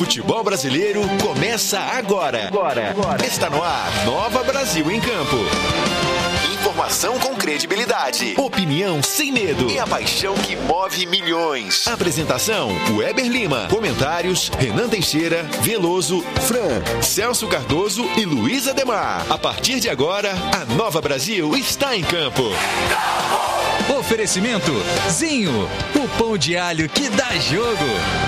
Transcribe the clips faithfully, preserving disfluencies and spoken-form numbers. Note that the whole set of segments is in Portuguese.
futebol brasileiro começa agora. Agora. Agora. Está no ar, Nova Brasil em Campo. Informação com credibilidade, opinião sem medo e a paixão que move milhões. Apresentação, Weber Lima. Comentários, Renan Teixeira, Veloso, Fran, Celso Cardoso e Luiz Ademar. A partir de agora, a Nova Brasil está em campo. Oferecimento Zinho, o pão de alho que dá jogo.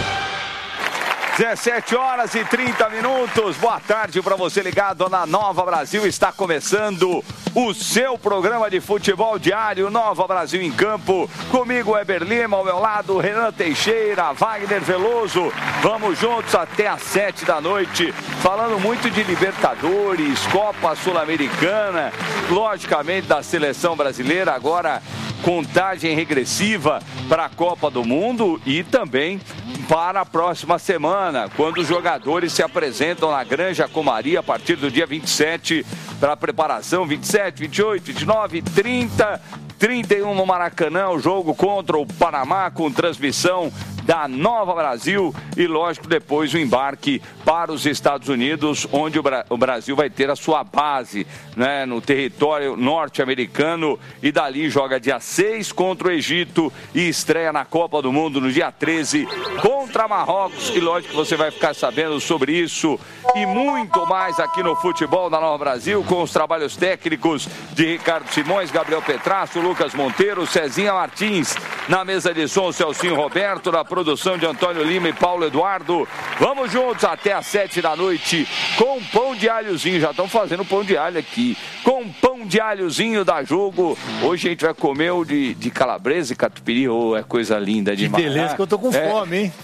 dezessete horas e trinta minutos, boa tarde para você ligado na Nova Brasil, está começando o seu programa de futebol diário, Nova Brasil em Campo, comigo Weber Lima, ao meu lado Renan Teixeira, Wagner Veloso, vamos juntos até às sete da noite, falando muito de Libertadores, Copa Sul-Americana, logicamente da seleção brasileira, agora contagem regressiva para a Copa do Mundo e também para a próxima semana, quando os jogadores se apresentam na Granja Comaria a partir do dia vinte e sete para a preparação, vinte e sete, vinte e oito, vinte e nove, trinta, trinta e um no Maracanã, o jogo contra o Panamá com transmissão da Nova Brasil e, lógico, depois o embarque para os Estados Unidos, onde o, Bra- o Brasil vai ter a sua base, né, no território norte-americano e dali joga dia seis contra o Egito e estreia na Copa do Mundo no dia treze contra Marrocos e, lógico, você vai ficar sabendo sobre isso e muito mais aqui no Futebol da Nova Brasil com os trabalhos técnicos de Ricardo Simões, Gabriel Petrasso, Lucas Monteiro, Cezinha Martins, na mesa de som, Celcinho Roberto, na produção de Antônio Lima e Paulo Eduardo. Vamos juntos até às sete da noite com pão de alhozinho. Já estão fazendo pão de alho aqui. Com pão de alhozinho da Jogo. Hoje a gente vai comer o de, de calabresa e catupiry. Oh, é coisa linda demais. Que beleza, que eu tô com é. fome, hein?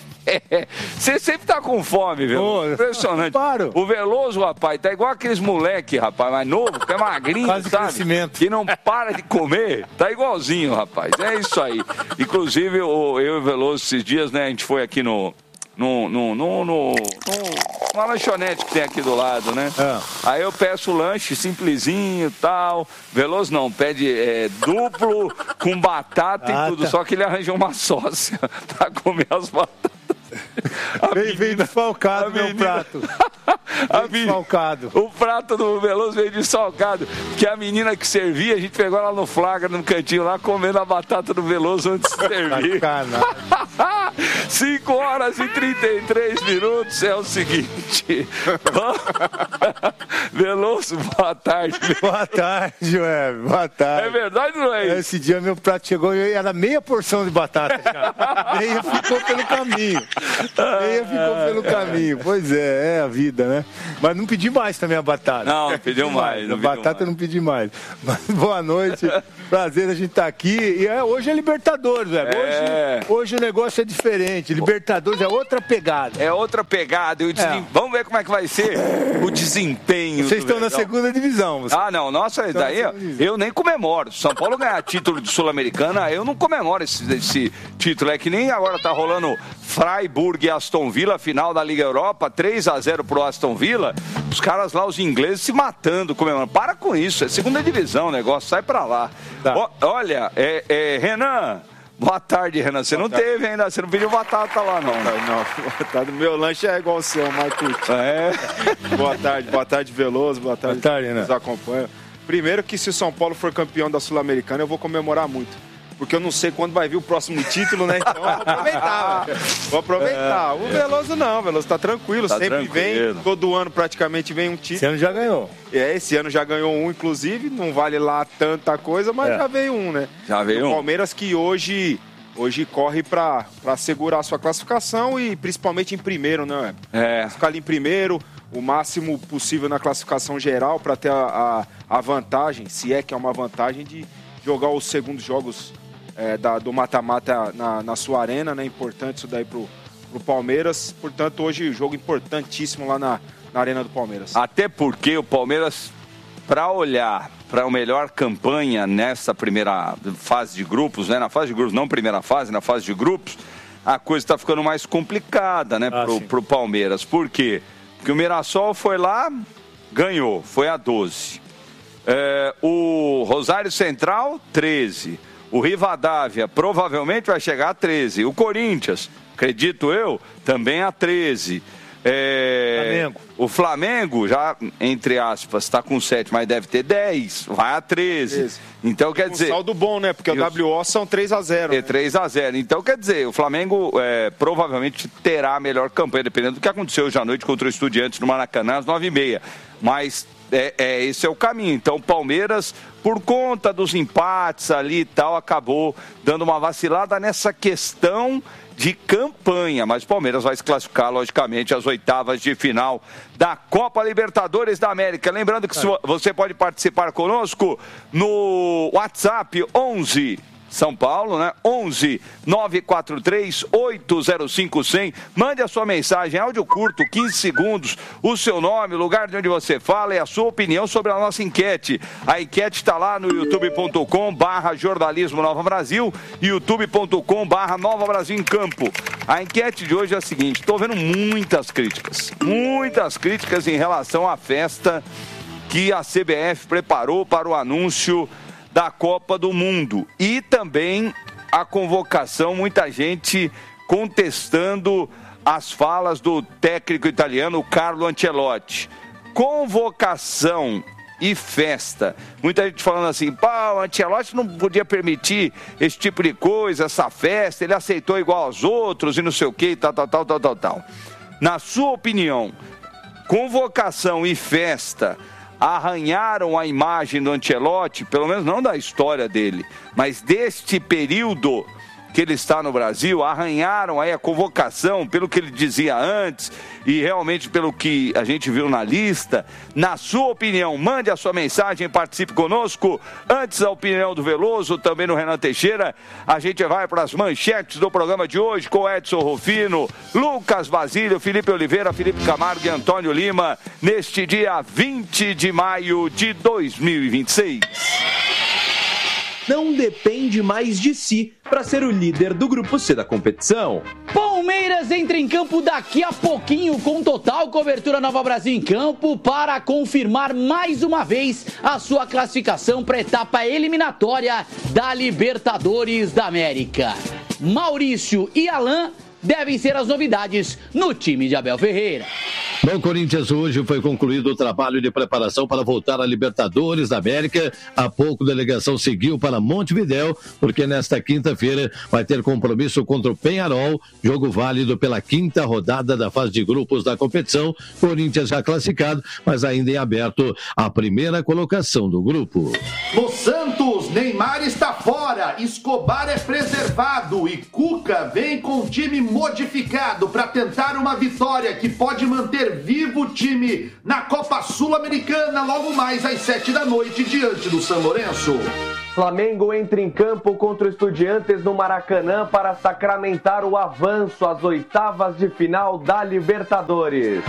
Você sempre tá com fome, viu? Oh, impressionante. Paro. O Veloso, rapaz, tá igual aqueles moleque, rapaz, mais novo, que é magrinho, Quase sabe? crescimento. Que não para de comer. Tá igualzinho, rapaz. É isso aí. Inclusive, eu e o Veloso, esses dias, né, a gente foi aqui no... No, no, no, no, no, uma lanchonete que tem aqui do lado, né? É. Aí eu peço o lanche simplesinho e tal. Veloso não, pede é, duplo, com batata ah, e tudo. Tá. Só que ele arranjou uma sócia pra comer as batatas. Veio, veio desfalcado meu prato. Veio desfalcado. O prato do Veloso veio desfalcado. Que a menina que servia, a gente pegou ela no flagra, no cantinho lá, comendo a batata do Veloso antes de servir. cinco horas e trinta e três minutos. É o seguinte. Veloso, boa tarde. Boa tarde, ué. Boa tarde. É verdade ou não é isso? Esse dia meu prato chegou e era meia porção de batata já. Meia ficou pelo caminho. Meia ficou pelo caminho. Pois é, é a vida, né? Mas não pedi mais também a batata. Não, não pediu mais. A não batata pediu mais. não pedi mais. Mas boa noite. Prazer a gente estar tá aqui. E é, hoje é Libertadores, velho. É. Hoje, hoje o negócio é diferente. Libertadores é outra pegada. É outra pegada. Eu desem... é. Vamos ver como é que vai ser o desempenho. Vocês estão na segunda divisão. Você... Ah, não. Nossa, daí eu, eu nem comemoro. São Paulo ganhar título de Sul-Americana, eu não comemoro esse, esse título. É que nem agora tá rolando Freiburg e Aston Villa, final da Liga Europa, três a zero pro Aston Villa. Os caras lá, os ingleses, se matando, comemorando. Para com isso. É segunda divisão o negócio. Sai pra lá. Tá. O, olha, é, é, Renan... Boa tarde, Renan. Você boa não tarde. Teve ainda, você não pediu batata lá, não. Não, não. Tá, meu lanche é igual o seu, mais curto. É. Boa tarde, boa tarde, Veloso. Boa tarde, boa tarde, Renan. Nos acompanha. Primeiro que se o São Paulo for campeão da Sul-Americana, eu vou comemorar muito. Porque eu não sei quando vai vir o próximo título, né? Então eu vou aproveitar. Vou aproveitar. O Veloso não, o Veloso tá tranquilo. Tá sempre tranquilo. Vem, todo ano praticamente vem um título. Esse ano já ganhou. É, esse ano já ganhou um, inclusive. Não vale lá tanta coisa, mas é. já veio um, né? Já veio um. O Palmeiras que hoje... Hoje corre para segurar a sua classificação e principalmente em primeiro, né? É. Ficar ali em primeiro, o máximo possível na classificação geral para ter a, a, a vantagem, se é que é uma vantagem, de jogar os segundos jogos é, da, do mata-mata na, na sua arena, né? Importante isso daí pro, pro Palmeiras. Portanto, hoje jogo importantíssimo lá na, na arena do Palmeiras. Até porque o Palmeiras, para olhar para a melhor campanha nessa primeira fase de grupos, né? Na fase de grupos, não primeira fase, na fase de grupos, a coisa está ficando mais complicada, né? Ah, pro, pro Palmeiras. Por quê? Porque o Mirassol foi lá, ganhou, foi a doze. É, o Rosário Central, treze. O Rivadavia provavelmente vai chegar a treze. O Corinthians, acredito eu, também a treze. É, Flamengo. O Flamengo, já, entre aspas, está com sete, mas deve ter dez, vai a treze. treze. Então, quer um dizer... saldo bom, né? Porque o W O são três a zero. É né? três a zero. Então, quer dizer, o Flamengo é, provavelmente terá a melhor campanha, dependendo do que aconteceu hoje à noite contra o Estudiantes no Maracanã, às nove e meia. Mas... É, é, esse é o caminho. Então, o Palmeiras, por conta dos empates ali e tal, acabou dando uma vacilada nessa questão de campanha. Mas o Palmeiras vai se classificar, logicamente, às oitavas de final da Copa Libertadores da América. Lembrando que é. você pode participar conosco no WhatsApp onze... São Paulo, né? onze nove quatro três oito zero cinco cem. Mande a sua mensagem, áudio curto, quinze segundos, o seu nome, o lugar de onde você fala e a sua opinião sobre a nossa enquete. A enquete está lá no youtube ponto com barra jornalismo Nova Brasil e youtube ponto com barra Nova Brasil em Campo. A enquete de hoje é a seguinte: estou vendo muitas críticas, muitas críticas em relação à festa que a C B F preparou para o anúncio da Copa do Mundo e também a convocação, muita gente contestando as falas do técnico italiano Carlo Ancelotti. Convocação e festa. Muita gente falando assim, pá, o Ancelotti não podia permitir esse tipo de coisa, essa festa, ele aceitou igual aos outros e não sei o que, tal, tal, tal, tal, tal, tal. Na sua opinião, convocação e festa arranharam a imagem do Ancelotti, pelo menos não da história dele, mas deste período que ele está no Brasil, arranharam aí a convocação pelo que ele dizia antes e realmente pelo que a gente viu na lista. Na sua opinião, mande a sua mensagem, participe conosco. Antes da opinião do Veloso, também no Renan Teixeira, a gente vai para as manchetes do programa de hoje com Edson Rufino, Lucas Basílio, Felipe Oliveira, Felipe Camargo e Antônio Lima, neste dia vinte de maio de dois mil e vinte e seis. Não depende mais de si para ser o líder do Grupo C da competição. Palmeiras entra em campo daqui a pouquinho com total cobertura Nova Brasil em Campo para confirmar mais uma vez a sua classificação para a etapa eliminatória da Libertadores da América. Maurício e Alain devem ser as novidades no time de Abel Ferreira. No Corinthians hoje foi concluído o trabalho de preparação para voltar à Libertadores da América. Há pouco a delegação seguiu para Montevidéu, porque nesta quinta-feira vai ter compromisso contra o Peñarol, jogo válido pela quinta rodada da fase de grupos da competição. Corinthians já classificado, mas ainda em aberto a primeira colocação do grupo. No Santos, Neymar está fora, Escobar é preservado e Cuca vem com o time modificado para tentar uma vitória que pode manter vivo o time na Copa Sul-Americana logo mais às sete da noite diante do São Lourenço. Flamengo entra em campo contra o Estudiantes no Maracanã para sacramentar o avanço às oitavas de final da Libertadores.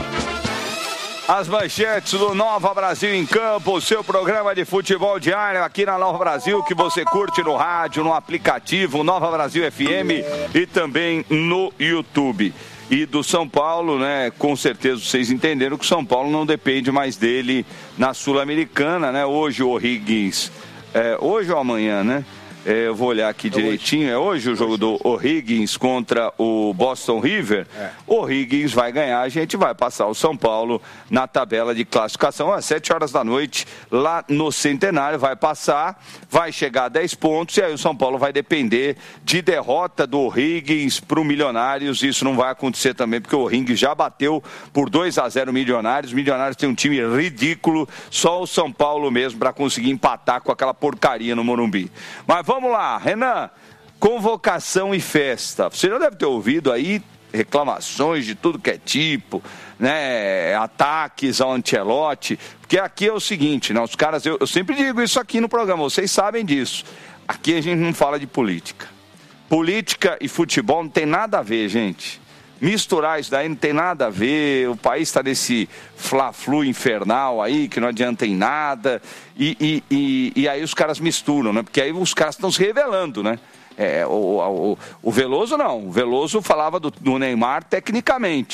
As manchetes do Nova Brasil em Campo, o seu programa de futebol diário aqui na Nova Brasil, que você curte no rádio, no aplicativo Nova Brasil F M e também no YouTube. E do São Paulo, né, com certeza vocês entenderam que o São Paulo não depende mais dele na Sul-Americana, né? Hoje o O'Higgins, é, hoje ou amanhã, né? É, eu vou olhar aqui direitinho, é hoje o jogo do O'Higgins contra o Boston River. É. O O'Higgins vai ganhar, a gente vai passar o São Paulo na tabela de classificação às sete horas da noite, lá no Centenário, vai passar, vai chegar a dez pontos e aí o São Paulo vai depender de derrota do O'Higgins para o Milionários. Isso não vai acontecer também, porque o O'Higgins já bateu por dois a zero Milionários. Milionários tem um time ridículo, só o São Paulo mesmo para conseguir empatar com aquela porcaria no Morumbi. Mas vamos lá, Renan, convocação e festa. Você já deve ter ouvido aí reclamações de tudo que é tipo, né, ataques ao Ancelotti, porque aqui é o seguinte, né, os caras, eu, eu sempre digo isso aqui no programa, vocês sabem disso, aqui a gente não fala de política. Política e futebol não tem nada a ver, gente. Misturar isso daí não tem nada a ver, o país está nesse fla-flu infernal aí, que não adianta em nada, e, e, e, e aí os caras misturam, né? Porque aí os caras estão se revelando, né? É, o, o, o Veloso não, o Veloso falava do, do Neymar tecnicamente,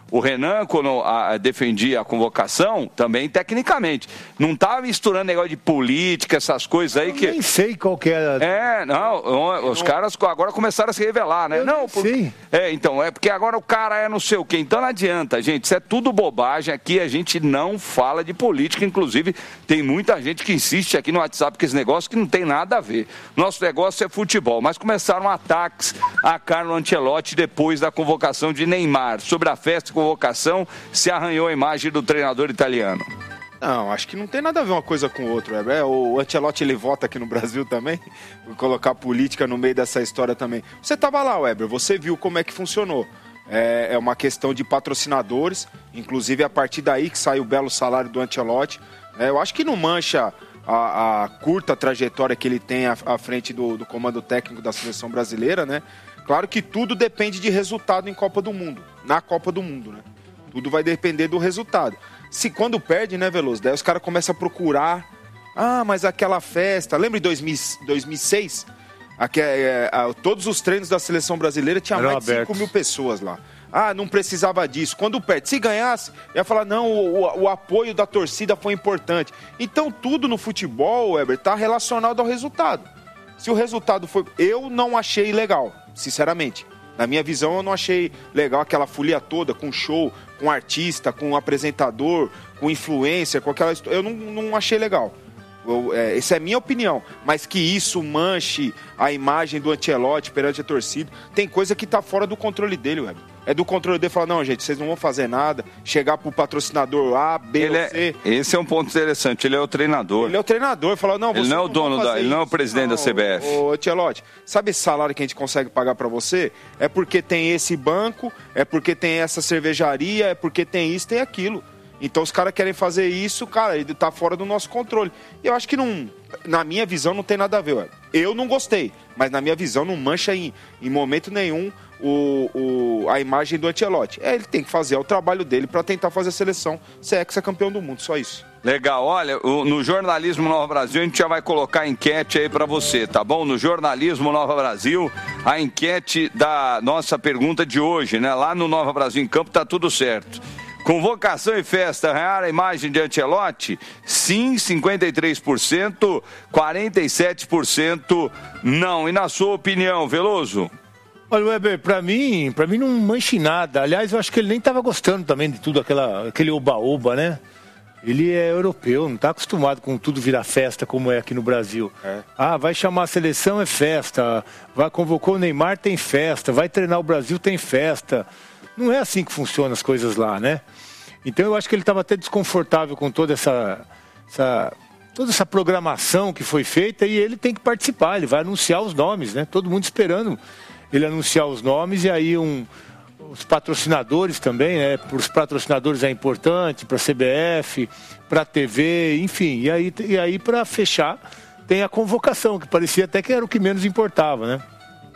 o Renan, quando a, defendia a convocação, também tecnicamente. Não estava misturando negócio de política, essas coisas aí eu que... nem sei qual que era. É, não, os caras agora começaram a se revelar, né? Eu não, por... sei. É, então, é porque agora o cara é não sei o quê. Então não adianta, gente, isso é tudo bobagem. Aqui a gente não fala de política, inclusive tem muita gente que insiste aqui no WhatsApp com esse negócio que não tem nada a ver. Nosso negócio é futebol, mas começaram ataques a Carlo Ancelotti depois da convocação de Neymar. Sobre a festa e convocação, se arranhou a imagem do treinador italiano. Não, acho que não tem nada a ver uma coisa com outra. É, o Ancelotti, ele vota aqui no Brasil também, vou colocar política no meio dessa história também. Você estava lá, Weber, você viu como é que funcionou. É, é uma questão de patrocinadores, inclusive a partir daí que sai o belo salário do Ancelotti. É, eu acho que não mancha a, a curta trajetória que ele tem à, à frente do, do comando técnico da seleção brasileira, né? Claro que tudo depende de resultado em Copa do Mundo, na Copa do Mundo, né? Tudo vai depender do resultado. Se quando perde, né, Veloso? Daí os caras começam a procurar. Ah, mas aquela festa. Lembra em dois mil, dois mil e seis? Aqui, é, é, todos os treinos da seleção brasileira tinha mais de cinco mil pessoas lá. Ah, não precisava disso. Quando perde, se ganhasse, ia falar, não, o, o, o apoio da torcida foi importante. Então tudo no futebol, Weber, está relacionado ao resultado. Se o resultado foi... Eu não achei legal, sinceramente. Na minha visão, eu não achei legal aquela folia toda, com show, com artista, com apresentador, com influencer, com aquela... Eu não, não achei legal. Eu, é, essa é a minha opinião. Mas que isso manche a imagem do Ancelotti perante a torcida, tem coisa que está fora do controle dele, Weber. É do controle dele falar, não, gente, vocês não vão fazer nada, chegar pro patrocinador A, B ele ou C. É, esse é um ponto interessante, ele é o treinador. Ele é o treinador, fala, não, você ele não é o não dono da, ele não é o presidente não, da C B F. Ô, Ancelotti, sabe esse salário que a gente consegue pagar para você? É porque tem esse banco, é porque tem essa cervejaria, é porque tem isso, tem aquilo. Então os caras querem fazer isso, cara, ele tá fora do nosso controle. E eu acho que não, na minha visão não tem nada a ver. Ué. Eu não gostei, mas na minha visão não mancha em, em momento nenhum o, o, a imagem do Ancelotti. É, ele tem que fazer o trabalho dele para tentar fazer a seleção ser ex-campeão do mundo, só isso. Legal, olha, no Jornalismo Nova Brasil a gente já vai colocar a enquete aí para você, tá bom? No Jornalismo Nova Brasil, a enquete da nossa pergunta de hoje, né? Lá no Nova Brasil em Campo tá tudo certo. Convocação e festa, arranhar a imagem de Ancelotti? Sim, cinquenta e três por cento, quarenta e sete por cento não. E na sua opinião, Veloso? Olha, Weber, pra mim, pra mim não manche nada. Aliás, eu acho que ele nem estava gostando também de tudo, aquela, aquele oba-oba, né? Ele é europeu, não está acostumado com tudo virar festa como é aqui no Brasil. É. Ah, vai chamar a seleção, é festa. Vai, convocou o Neymar, tem festa. Vai treinar o Brasil, tem festa. Não é assim que funcionam as coisas lá, né? Então eu acho que ele estava até desconfortável com toda essa, essa, toda essa programação que foi feita e ele tem que participar, ele vai anunciar os nomes, né? Todo mundo esperando ele anunciar os nomes e aí um, os patrocinadores também, né? Para os patrocinadores é importante, para a C B F, para a T V, enfim. E aí, e aí para fechar tem a convocação, que parecia até que era o que menos importava, né?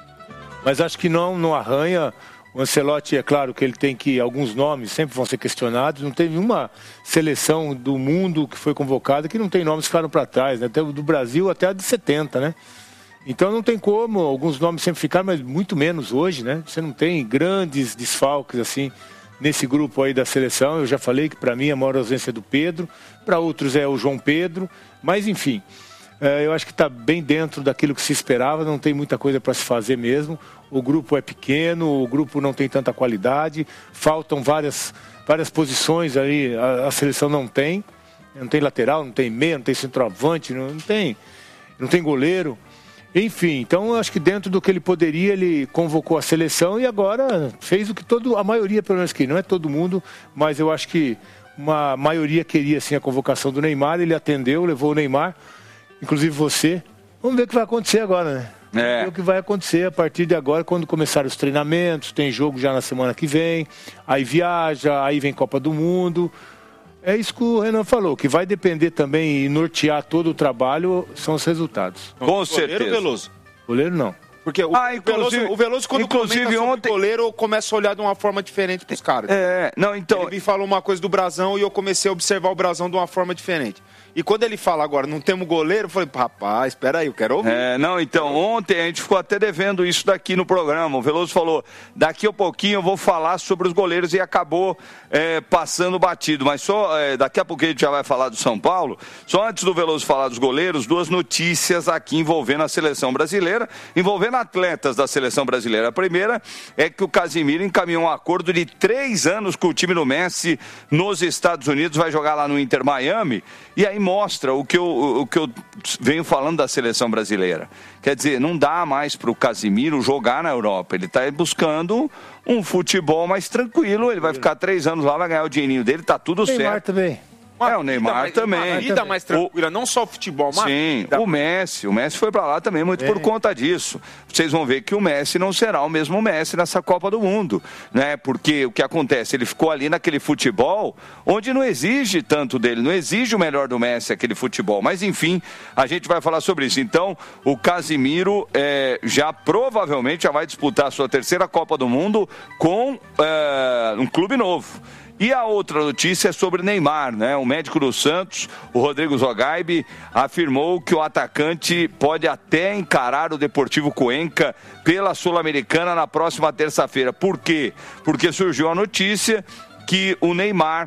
Mas acho que não, não arranha. O Ancelotti, é claro que ele tem que... Alguns nomes sempre vão ser questionados. Não teve uma seleção do mundo que foi convocada que não tem nomes que ficaram para trás, né? Até do Brasil até a de setenta, né? Então não tem como. Alguns nomes sempre ficaram, mas muito menos hoje, né? Você não tem grandes desfalques, assim, nesse grupo aí da seleção. Eu já falei que para mim a maior ausência é do Pedro. Para outros é o João Pedro. Mas, enfim... Eu acho que está bem dentro daquilo que se esperava, não tem muita coisa para se fazer mesmo. O grupo é pequeno, o grupo não tem tanta qualidade, faltam várias, várias posições ali, a, a seleção não tem. Não tem lateral, não tem meia, não tem centroavante, não, não, tem, não tem goleiro. Enfim, então eu acho que dentro do que ele poderia, ele convocou a seleção e agora fez o que todo, a maioria, pelo menos que não é todo mundo, mas eu acho que uma maioria queria sim a convocação do Neymar, ele atendeu, levou o Neymar. Inclusive você. Vamos ver o que vai acontecer agora, né? É. Vamos ver o que vai acontecer a partir de agora, quando começarem os treinamentos, tem jogo já na semana que vem, aí viaja, aí vem Copa do Mundo. É isso que o Renan falou, que vai depender também e nortear todo o trabalho são os resultados. Com certeza. Goleiro, Veloso? Goleiro não. Porque o, ah, Veloso, o Veloso, quando inclusive ontem o goleiro, começa a olhar de uma forma diferente para os caras. É, não, então... Ele me falou uma coisa do Brasão e eu comecei a observar o Brasão de uma forma diferente. E quando ele fala agora, não temos goleiro, eu falei, rapaz, espera aí, eu quero ouvir. É, não, então, ontem a gente ficou até devendo isso daqui no programa. O Veloso falou, daqui a pouquinho eu vou falar sobre os goleiros e acabou é, passando batido. Mas só, é, daqui a pouquinho a gente já vai falar do São Paulo. Só antes do Veloso falar dos goleiros, duas notícias aqui envolvendo a seleção brasileira, envolvendo atletas da seleção brasileira. A primeira é que o Casimiro encaminhou um acordo de três anos com o time do Messi nos Estados Unidos, vai jogar lá no Inter Miami, e aí mostra o que eu, o que eu venho falando da seleção brasileira. Quer dizer, não dá mais para o Casimiro jogar na Europa, ele está buscando um futebol mais tranquilo, ele vai ficar três anos lá, vai ganhar o dinheirinho dele, tá tudo certo. Neymar também. É, o Neymar mais, também. Uma vida mais tranquila, o... não só o futebol, mas... Sim, o Messi. O Messi foi pra lá também muito é. por conta disso. Vocês vão ver que o Messi não será o mesmo Messi nessa Copa do Mundo, né? Porque o que acontece, ele ficou ali naquele futebol onde não exige tanto dele, não exige o melhor do Messi aquele futebol. Mas enfim, a gente vai falar sobre isso. Então, o Casimiro é, já provavelmente já vai disputar a sua terceira Copa do Mundo com é, um clube novo. E a outra notícia é sobre Neymar, né? O médico do Santos, o Rodrigo Zogaibe, afirmou que o atacante pode até encarar o Deportivo Cuenca pela Sul-Americana na próxima terça-feira. Por quê? Porque surgiu a notícia que o Neymar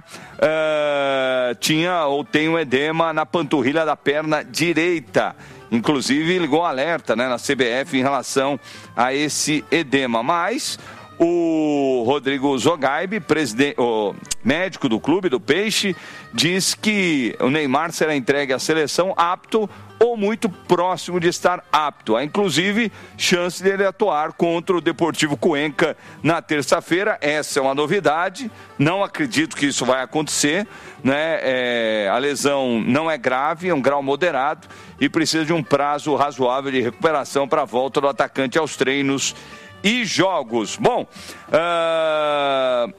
uh, tinha ou tem um edema na panturrilha da perna direita. Inclusive, ligou um alerta, né, na C B F em relação a esse edema. Mas o Rodrigo Zogaibe, presidente, o médico do clube, do Peixe, diz que o Neymar será entregue à seleção apto ou muito próximo de estar apto. Há, inclusive, chance dele atuar contra o Deportivo Cuenca na terça-feira. Essa é uma novidade. Não acredito que isso vai acontecer, né? É, a lesão não é grave, é um grau moderado e precisa de um prazo razoável de recuperação para a volta do atacante aos treinos e jogos. Bom, uh,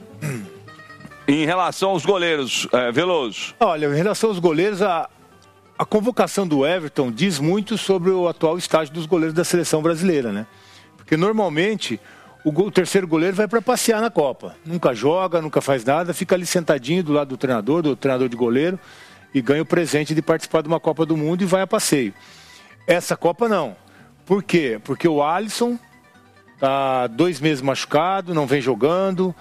em relação aos goleiros, uh, Veloso. Olha, em relação aos goleiros, a, a convocação do Everton diz muito sobre o atual estágio dos goleiros da seleção brasileira, né? Porque normalmente o, go, o terceiro goleiro vai para passear na Copa. Nunca joga, nunca faz nada, fica ali sentadinho do lado do treinador, do treinador de goleiro, e ganha o presente de participar de uma Copa do Mundo e vai a passeio. Essa Copa não. Por quê? Porque o Alisson está dois meses machucado, não vem jogando,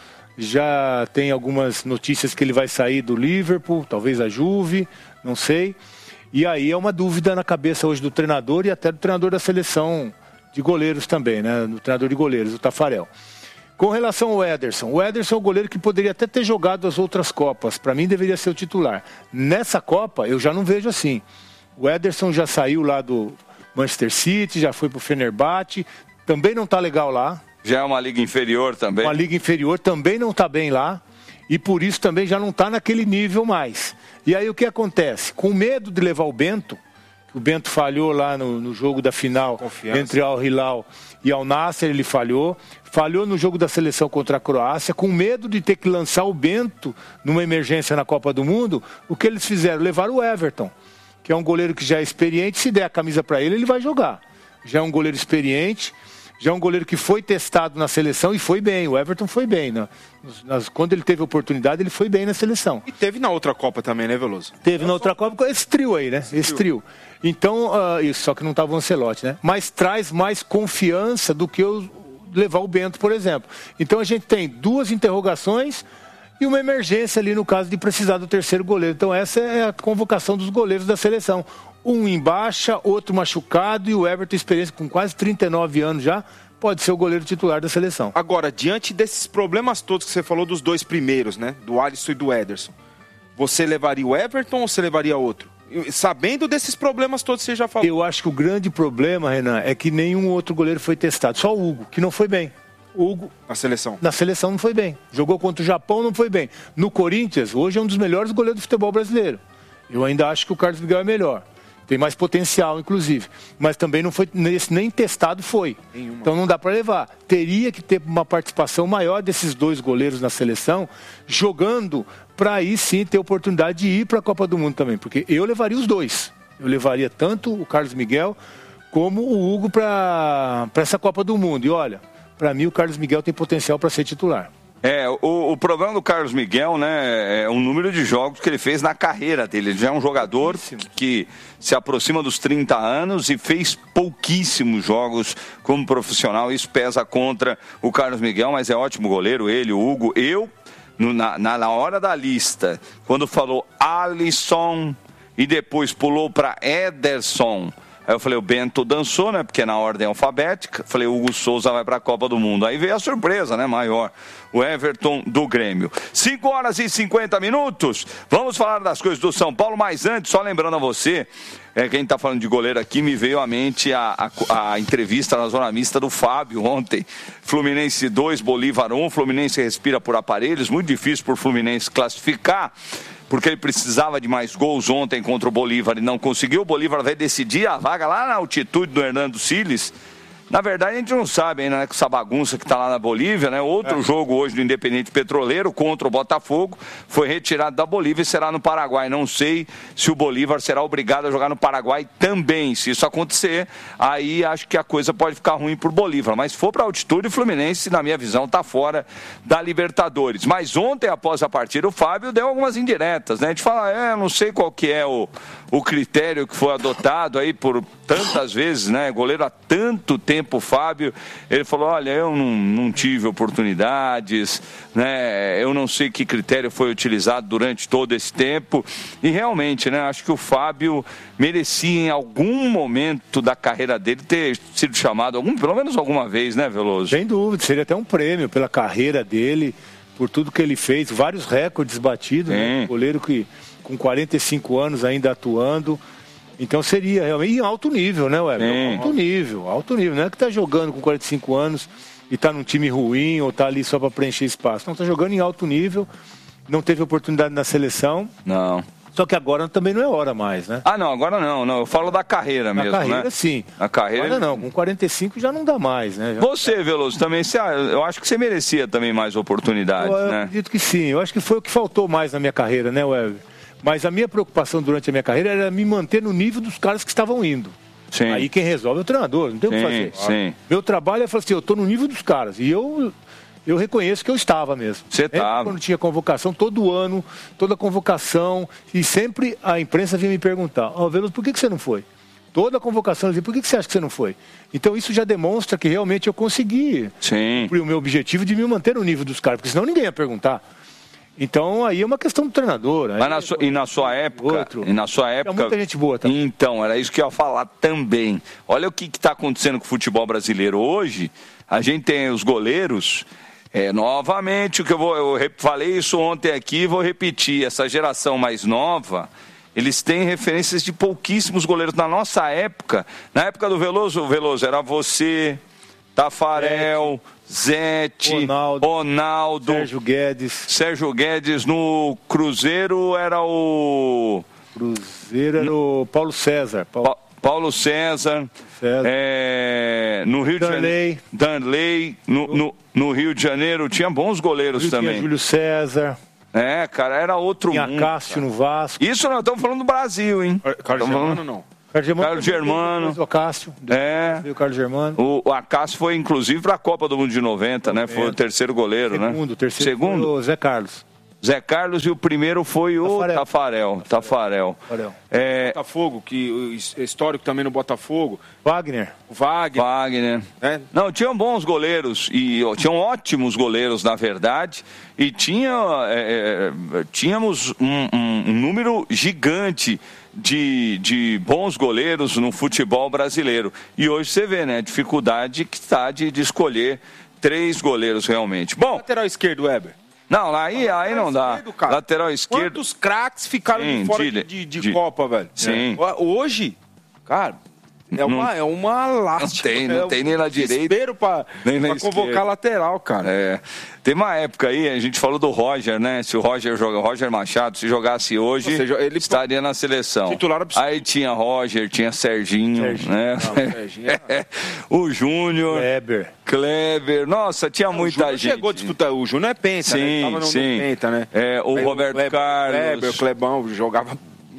já tem algumas notícias que ele vai sair do Liverpool, talvez a Juve, não sei. E aí é uma dúvida na cabeça hoje do treinador e até do treinador da seleção de goleiros também, né? Do treinador de goleiros, o Tafarel. Com relação ao Ederson, o Ederson é o goleiro que poderia até ter jogado as outras Copas, para mim deveria ser o titular. Nessa Copa eu já não vejo assim. O Ederson já saiu lá do Manchester City, já foi para o Fenerbahçe, também não está legal lá. Já é uma liga inferior também. Uma liga inferior, também não está bem lá. E por isso também já não está naquele nível mais. E aí o que acontece? Com medo de levar o Bento, o Bento falhou lá no, no jogo da final Confiança. entre Al Hilal e Al Nassr, ele falhou. Falhou no jogo da seleção contra a Croácia. Com medo de ter que lançar o Bento numa emergência na Copa do Mundo, o que eles fizeram? Levaram o Everton, que é um goleiro que já é experiente. Se der a camisa para ele, ele vai jogar. Já é um goleiro experiente. Já é um goleiro que foi testado na seleção e foi bem. O Everton foi bem, né? Nas, quando ele teve oportunidade, ele foi bem na seleção. E teve na outra Copa também, né, Veloso? Teve na outra Copa, esse trio aí, né? Esse, esse trio. Então, uh, isso, só que não estava o Ancelotti, né? Mas traz mais confiança do que eu levar o Bento, por exemplo. Então a gente tem duas interrogações e uma emergência ali no caso de precisar do terceiro goleiro. Então essa é a convocação dos goleiros da seleção. Um em baixa, outro machucado e o Everton, experiência com quase trinta e nove anos já, pode ser o goleiro titular da seleção. Agora, diante desses problemas todos que você falou dos dois primeiros, né? Do Alisson e do Ederson, você levaria o Everton ou você levaria outro? Sabendo desses problemas todos que você já falou. Eu acho que o grande problema, Renan, é que nenhum outro goleiro foi testado. Só o Hugo, que não foi bem. O Hugo, na seleção. Na seleção não foi bem. Jogou contra o Japão, não foi bem. No Corinthians, hoje é um dos melhores goleiros do futebol brasileiro. Eu ainda acho que o Carlos Miguel é melhor. Tem mais potencial, inclusive. Mas também não foi, nem testado foi. Nenhuma. Então não dá para levar. Teria que ter uma participação maior desses dois goleiros na seleção, jogando para aí sim ter oportunidade de ir para a Copa do Mundo também. Porque eu levaria os dois. Eu levaria tanto o Carlos Miguel como o Hugo para essa Copa do Mundo. E olha, para mim o Carlos Miguel tem potencial para ser titular. É, o, o problema do Carlos Miguel, né, é o número de jogos que ele fez na carreira dele. Ele já é um jogador que, que se aproxima dos trinta anos e fez pouquíssimos jogos como profissional. Isso pesa contra o Carlos Miguel, mas é ótimo goleiro, ele, o Hugo. Eu, no, na, na hora da lista, quando falou Alisson e depois pulou para Ederson, aí eu falei, o Bento dançou, né? Porque é na ordem alfabética. Falei, o Hugo Souza vai para a Copa do Mundo. Aí veio a surpresa, né? Maior. O Everton do Grêmio. cinco horas e cinquenta minutos. Vamos falar das coisas do São Paulo. Mas antes, só lembrando a você, é, quem está falando de goleiro aqui, me veio à mente a, a, a entrevista na Zona Mista do Fábio ontem. Fluminense dois, Bolívar um. Fluminense respira por aparelhos. Muito difícil por Fluminense classificar, porque ele precisava de mais gols ontem contra o Bolívar e não conseguiu. O Bolívar vai decidir a vaga lá na altitude do Hernando Siles. Na verdade, a gente não sabe ainda, né, com essa bagunça que está lá na Bolívia, né? Outro é. jogo hoje do Independente Petroleiro contra o Botafogo foi retirado da Bolívia e será no Paraguai. Não sei se o Bolívar será obrigado a jogar no Paraguai também. Se isso acontecer, aí acho que a coisa pode ficar ruim para o Bolívar. Mas se for para altitude, o Fluminense, na minha visão, está fora da Libertadores. Mas ontem, após a partida, o Fábio deu algumas indiretas, né? A gente fala, é, não sei qual que é o, o critério que foi adotado aí por tantas vezes, né? Goleiro há tanto tempo. O Fábio, ele falou, olha, eu não, não tive oportunidades, né? Eu não sei que critério foi utilizado durante todo esse tempo e realmente, né, acho que o Fábio merecia em algum momento da carreira dele ter sido chamado, algum, pelo menos alguma vez, né, Veloso? Sem dúvida, seria até um prêmio pela carreira dele, por tudo que ele fez, vários recordes batidos, né? Goleiro que com quarenta e cinco anos ainda atuando. Então seria realmente em alto nível, né, Weber? Sim. Alto nível, alto nível. Não é que tá jogando com quarenta e cinco anos e tá num time ruim ou tá ali só para preencher espaço. Não, tá jogando em alto nível, não teve oportunidade na seleção. Não. Só que agora também não é hora mais, né? Ah, não, agora não, não. Eu falo da carreira na mesmo, carreira, né? Sim. A carreira, agora não, com quarenta e cinco já não dá mais, né? Já... Você, Veloso, também, você, eu acho que você merecia também mais oportunidades, eu, né? Eu acredito que sim. Eu acho que foi o que faltou mais na minha carreira, né, Weber? Mas a minha preocupação durante a minha carreira era me manter no nível dos caras que estavam indo. Sim. Aí quem resolve é o treinador, não tem o que fazer. Sim. Meu trabalho é falar assim, eu estou no nível dos caras. E eu, eu reconheço que eu estava mesmo. Você estava. Quando tinha convocação, todo ano, toda convocação. E sempre a imprensa vinha me perguntar, ó, oh, Veloso, por que, que você não foi? Toda a convocação, eu dizia, por que, que você acha que você não foi? Então isso já demonstra que realmente eu consegui Sim. cumprir o meu objetivo de me manter no nível dos caras. Porque senão ninguém ia perguntar. Então aí é uma questão do treinador. Mas na sua, e na sua época, outro. e na sua época, é muita gente boa também. Então, era isso que eu ia falar também. Olha o que está acontecendo com o futebol brasileiro hoje. A gente tem os goleiros. É, novamente, o que eu vou, eu falei isso ontem aqui, vou repetir. Essa geração mais nova, eles têm referências de pouquíssimos goleiros. Na nossa época, na época do Veloso, Veloso era você, Tafarel, Zete, Ronaldo, Ronaldo, Sérgio Guedes. Sérgio Guedes. No Cruzeiro era o... Cruzeiro era o Paulo César. Paulo, pa Paulo César. César. É... No Rio Danley. de Janeiro. Danley. No, no, no Rio de Janeiro tinha bons goleiros também. Tinha Júlio César. É, cara, era outro tinha mundo. Tinha Cássio cara. no Vasco. Isso nós estamos falando do Brasil, hein? Carlos Germano não. Carlos Germano. Carlos Germano. O Cássio. É. O Carlos Germano. O, o Acácio foi, inclusive, para a Copa do Mundo de noventa, né? Foi o terceiro goleiro, Segundo, né? Segundo, terceiro. Segundo? Foi o Zé Carlos. Zé Carlos e o primeiro foi o Tafarel. Tafarel. Tafarel. Tafarel. É... Botafogo, que o histórico também no Botafogo. Wagner. Wagner. Wagner. É. Não, tinham bons goleiros, e tinham ótimos goleiros, na verdade, e tinha, é, tínhamos um, um, um número gigante de, de bons goleiros no futebol brasileiro. E hoje você vê, né, a dificuldade que está de, de escolher três goleiros realmente. Bom, lateral esquerdo, Weber. Não, aí, aí não dá. Esquerdo, cara. Lateral esquerdo. Quantos craques ficaram Sim, de fora de, de, de, de, de Copa, velho? Sim. É. Hoje, cara, é uma, não, é uma lástima. Não tem, não é tem nem na direita. Desespero pra, nem na pra convocar esquerda. lateral, cara. É. Tem uma época aí, a gente falou do Roger, né? Se o Roger joga, Roger Machado, se jogasse hoje, seja, ele estaria na seleção. Titular absoluto. Aí tinha Roger, tinha Serginho, Serginho. né? Não, Serginho é... o Júnior. Kleber. Kleber. Nossa, tinha não, muita o gente. Chegou a disputar. O Júnior é penta, sim, né? Tava no, sim. no penta, né? É, o aí Roberto o Kleber, Carlos. Kleber, o Clebão jogava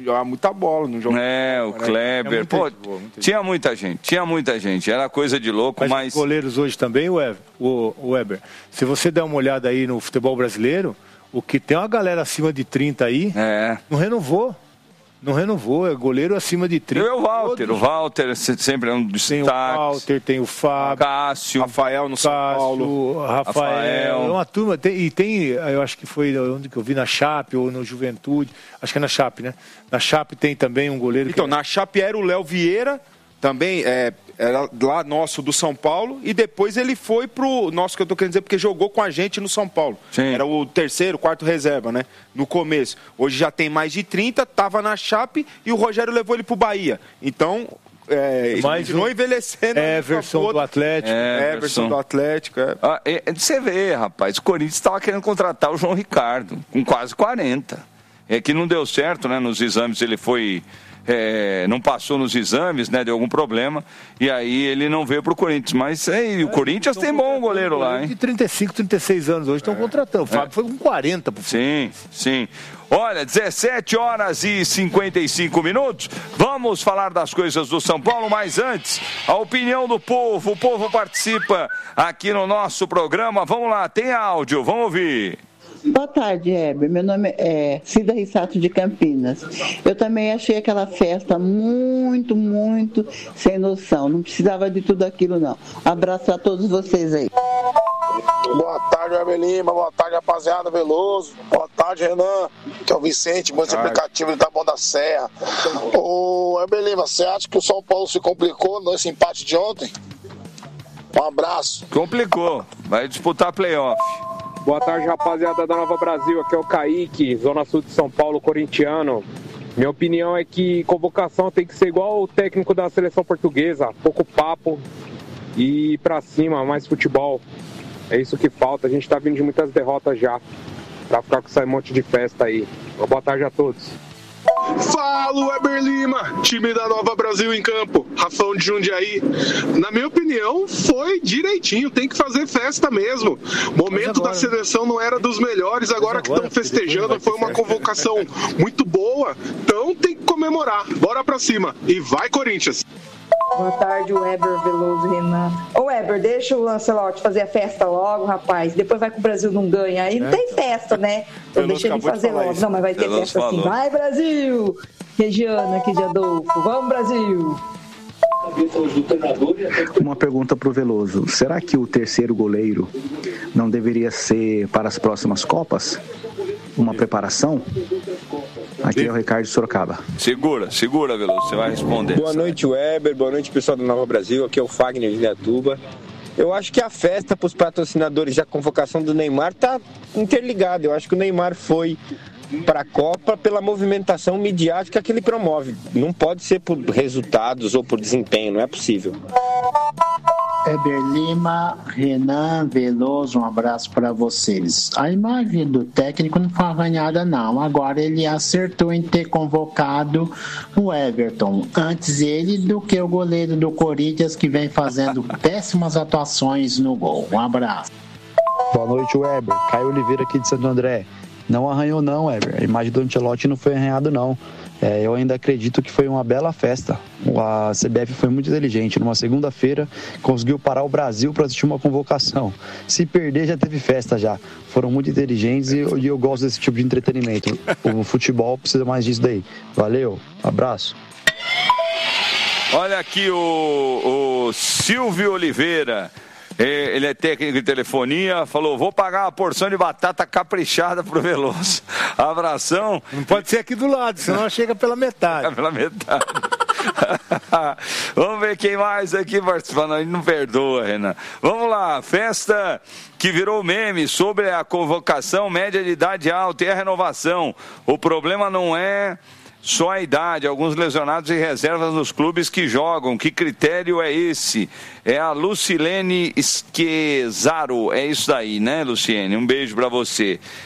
jogava muita bola no jogo. É, o Kleber. É Pô, boa, tinha muita gente, tinha muita gente. Era coisa de louco, mas... mas... Os goleiros hoje também, o Weber, o Weber, se você der uma olhada aí no futebol brasileiro, o que tem uma galera acima de trinta aí, é. não renovou. Não renovou, é goleiro acima de trinta. E o Walter, o Walter sempre é um dos destaques. Tem o Walter, tem o Fábio. Cássio. Rafael no São Cássio, Paulo. Rafael. Rafael. É uma turma, tem, e tem, eu acho que foi onde que eu vi, na Chape ou no Juventude, acho que é na Chape, né? Na Chape tem também um goleiro. Então, que... na Chape era o Léo Vieira, também é, era lá nosso do São Paulo, e depois ele foi pro nosso, que eu tô querendo dizer, porque jogou com a gente no São Paulo. Sim. Era o terceiro, quarto reserva, né? No começo. Hoje já tem mais de trinta, tava na Chape e o Rogério levou ele pro Bahia. Então, é, mais continuou um... envelhecendo. É, versão do Atlético. É, é versão do Atlético. É. Ah, é, você vê, rapaz, o Corinthians estava querendo contratar o João Ricardo, com quase quarenta. É que não deu certo, né? Nos exames ele foi... É, não passou nos exames, né? Deu algum problema. E aí ele não veio pro Corinthians. Mas é, o Corinthians tem bom goleiro lá, hein? De trinta e cinco, trinta e seis anos hoje estão é. contratando. O Fábio é. foi com quarenta. Por sim, sim. Olha, dezessete horas e cinquenta e cinco minutos. Vamos falar das coisas do São Paulo, mas antes, a opinião do povo. O povo participa aqui no nosso programa. Vamos lá, tem áudio, vamos ouvir. Boa tarde, Heber. Meu nome é Cida Rissato de Campinas. Eu também achei aquela festa muito, muito sem noção. Não precisava de tudo aquilo, não. Abraço a todos vocês aí. Boa tarde, Heber Lima. Boa tarde, rapaziada Veloso. Boa tarde, Renan. Que é o Vicente, moço aplicativo de Taboão da Serra. Ô, Heber Lima, você acha que o São Paulo se complicou nesse empate de ontem? Um abraço. Complicou. Vai disputar playoff. Boa tarde, rapaziada da Nova Brasil. Aqui é o Kaique, Zona Sul de São Paulo, corintiano. Minha opinião é que convocação tem que ser igual o técnico da seleção portuguesa. Pouco papo e ir pra cima, mais futebol. É isso que falta. A gente tá vindo de muitas derrotas já. Pra ficar com esse monte de festa aí. Uma boa tarde a todos. Fala, Weber Lima, time da Nova Brasil em campo, Rafão de Jundiaí. Na minha opinião, foi direitinho, tem que fazer festa mesmo. O momento agora, da seleção não era dos melhores, agora, agora que estão festejando, foi uma convocação muito boa, então tem que comemorar. Bora pra cima e vai, Corinthians! Boa tarde, Weber, Veloso, Renan. Ô, Weber, deixa o Lancelotti fazer a festa logo, rapaz. Depois vai que o Brasil não ganha. Aí não é. tem festa, né? Então deixa ele fazer de logo. Isso. Não, mas vai ter Veloso festa falou. Assim. Vai, Brasil! Regiana aqui de Adolfo. Vamos, Brasil! Uma pergunta para o Veloso. Será que o terceiro goleiro não deveria ser para as próximas Copas? Uma preparação? Aqui é o Ricardo de Sorocaba. Segura, segura, Veloso, você vai responder. Boa noite, Weber. Boa noite, pessoal do Nova Brasil. Aqui é o Fagner de Indaiatuba. Eu acho que a festa para os patrocinadores e a convocação do Neymar está interligada. Eu acho que o Neymar foi para a Copa pela movimentação midiática que ele promove. Não pode ser por resultados ou por desempenho, não é possível. Heber Lima, Renan, Veloso, um abraço para vocês. A imagem do técnico não foi arranhada, não. Agora ele acertou em ter convocado o Everton. Antes ele do que o goleiro do Corinthians, que vem fazendo péssimas atuações no gol. Um abraço. Boa noite, Weber. Caio Oliveira aqui de Santo André. Não arranhou não, Weber. A imagem do Ancelotti não foi arranhada, não. É, eu ainda acredito que foi uma bela festa. A C B F foi muito inteligente. Numa segunda-feira, conseguiu parar o Brasil para assistir uma convocação. Se perder, já teve festa já. Foram muito inteligentes e eu, eu gosto desse tipo de entretenimento. O futebol precisa mais disso daí. Valeu, abraço. Olha aqui o, o Silvio Oliveira. Ele é técnico de telefonia, falou, vou pagar uma porção de batata caprichada pro Veloso. Abração. Não pode ser aqui do lado, senão chega pela metade. Pela metade. Vamos ver quem mais aqui participando. Ele não perdoa, Renan. Vamos lá, festa que virou meme sobre a convocação, média de idade alta e a renovação. O problema não é só a idade, alguns lesionados e reservas nos clubes que jogam. Que critério é esse? É a Lucilene Esquezaro. É isso daí, né, Luciene? Um beijo pra você.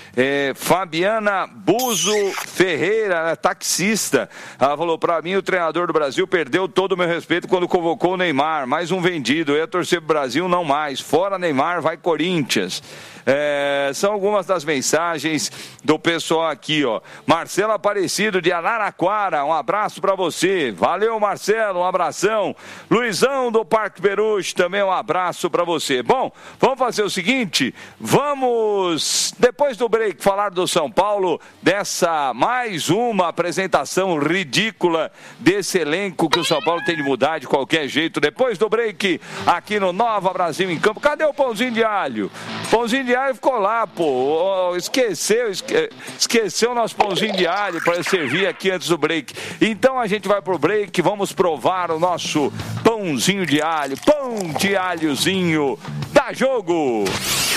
É, Fabiana Buzo Ferreira, taxista. Ela falou, pra mim o treinador do Brasil perdeu todo o meu respeito quando convocou o Neymar. Mais um vendido, eu ia torcer pro Brasil, não mais. Fora Neymar, vai Corinthians. É, são algumas das mensagens do pessoal aqui, ó. Marcelo Aparecido de Araraquara, um abraço pra você. Valeu, Marcelo, um abração. Luizão do Parque Peruche, também um abraço pra você. Bom, vamos fazer o seguinte, vamos, depois do break, falar do São Paulo, dessa mais uma apresentação ridícula desse elenco que o São Paulo tem de mudar de qualquer jeito. Depois do break, aqui no Nova Brasil em Campo. Cadê o pãozinho de alho? Pãozinho de alho ficou lá, pô. Esqueceu, esque... esqueceu o nosso pãozinho de alho para servir aqui antes do break. Então a gente vai pro break, vamos provar o nosso pãozinho de alho. Pão de alhozinho. Dá jogo!